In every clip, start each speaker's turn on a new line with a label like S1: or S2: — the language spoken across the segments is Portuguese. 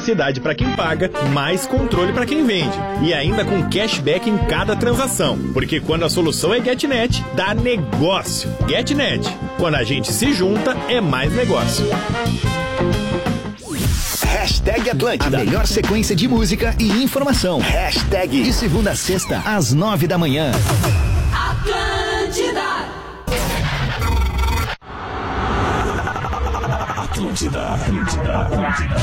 S1: praticidade para quem paga, mais controle para quem vende. E ainda com cashback em cada transação. Porque quando a solução é GetNet, dá negócio. GetNet. Quando a gente se junta, é mais negócio.
S2: Hashtag Atlântida. A melhor sequência de música e informação. Hashtag de segunda a sexta, às 9 da manhã.
S3: Atlântida.
S2: Atlântida, Atlântida, Atlântida.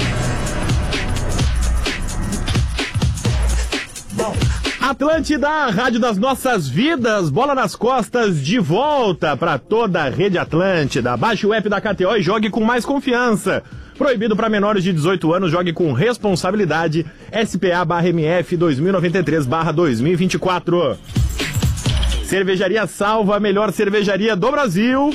S1: Atlântida, rádio das nossas vidas, bola nas costas, de volta para toda a rede Atlântida. Baixe o app da KTO e jogue com mais confiança. Proibido para menores de 18 anos, jogue com responsabilidade. SPA/MF 2093/2024. Cervejaria Salva, a melhor cervejaria do Brasil.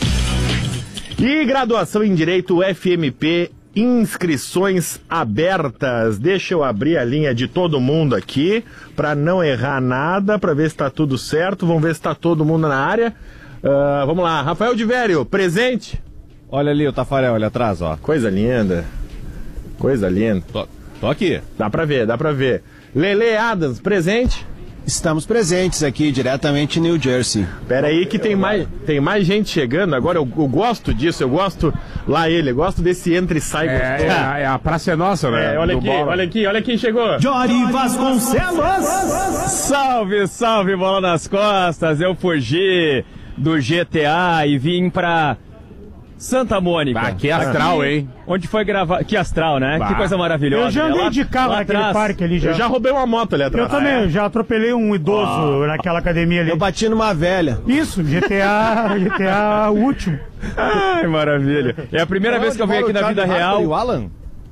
S1: E graduação em Direito FMP, inscrições abertas. Deixa eu abrir a linha de todo mundo aqui, para não errar nada, para ver se está tudo certo. Vamos ver se está todo mundo na área. Vamos lá, Rafael de Vério, presente.
S4: Olha ali o Tafarel, ali atrás, ó.
S1: Coisa linda. Coisa linda.
S4: Tô aqui.
S1: Dá pra ver, dá pra ver. Lele Adams, presente?
S5: Estamos presentes aqui, diretamente em New Jersey.
S1: Pera aí que tem mais gente chegando. Agora eu gosto disso, eu gosto desse entre e sai gostoso.
S6: A praça é nossa, né?
S1: Olha quem chegou.
S5: Jory Vasconcelos!
S4: Salve, salve, bola nas costas. Eu fugi do GTA e vim pra Santa Mônica.
S6: Que astral, hein?
S4: Onde foi gravar? Que astral, né? Que coisa maravilhosa.
S7: Eu já andei de carro naquele parque ali.
S1: Eu já roubei uma moto ali atrás.
S7: Eu também, já atropelei um idoso naquela academia ali.
S5: Eu bati numa velha.
S7: Isso, GTA o último.
S4: Ai, maravilha. É a primeira vez que eu venho aqui na vida real.
S5: E o Alan?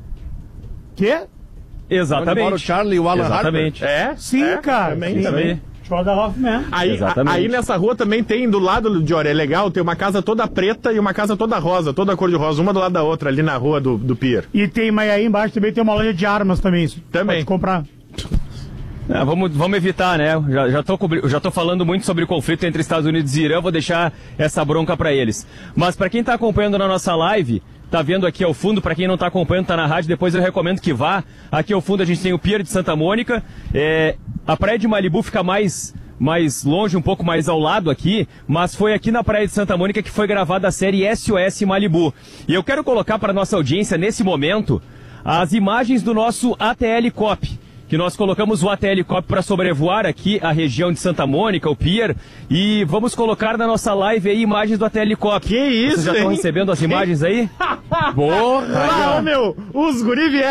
S7: Quê?
S4: Exatamente.
S5: Mora o Charlie e o Alan
S4: Exatamente.
S1: É?
S7: Sim, cara.
S4: Também.
S7: Da Hoffman.
S1: Aí nessa rua também tem, do lado de é legal, tem uma casa toda preta e uma casa toda rosa, toda cor de rosa, uma do lado da outra, ali na rua do Pier.
S7: E tem, mas aí embaixo também tem uma loja de armas também.
S1: Também.
S7: Pode comprar.
S4: Vamos evitar, né? Já tô falando muito sobre o conflito entre Estados Unidos e Irã, vou deixar essa bronca pra eles. Mas pra quem tá acompanhando na nossa live, tá vendo aqui ao fundo, pra quem não tá acompanhando, tá na rádio, depois eu recomendo que vá. Aqui ao fundo a gente tem o Pier de Santa Mônica, a praia de Malibu fica mais longe, um pouco mais ao lado aqui, mas foi aqui na praia de Santa Mônica que foi gravada a série SOS Malibu. E eu quero colocar para nossa audiência, nesse momento, as imagens do nosso ATL Cop, que nós colocamos o ATL Cop para sobrevoar aqui a região de Santa Mônica, o Pier, e vamos colocar na nossa live aí imagens do ATL Cop.
S1: Que isso,
S4: Vocês já estão recebendo as imagens aí?
S1: Boa! Os guri vieram.